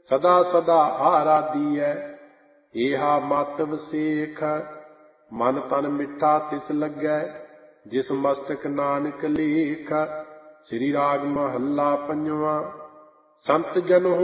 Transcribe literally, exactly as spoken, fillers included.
ਸਦਾ ਸਦਾ ਆਰਾਧੀਐ। ਏਹਾ ਮਤ ਵਸੇਖ ਮਨ ਤਨ ਮਿੱਠਾ ਤਿਸ ਲੱਗੈ, ਜਿਸ ਮਸਤਕ ਨਾਨਕ ਲੇਖ। ਸ੍ਰੀ ਰਾਗ ਮਹੱਲਾ ਪੰਜਵਾਂ। ਸੰਤ ਜਨ